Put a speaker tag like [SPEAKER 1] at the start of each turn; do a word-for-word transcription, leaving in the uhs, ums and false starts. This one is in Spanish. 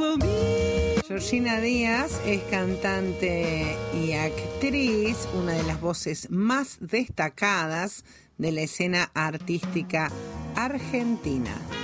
[SPEAKER 1] Georgina Díaz es cantante y actriz, una de las voces más destacadas de la escena artística argentina.